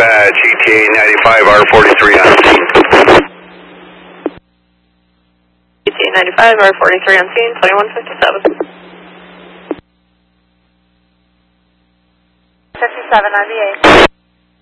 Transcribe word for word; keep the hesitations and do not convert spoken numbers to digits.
dispatch, E T A ninety-five R forty-three on scene. E T A ninety-five R forty-three on scene, twenty-one fifty-seven. fifty-seven ninety-eight.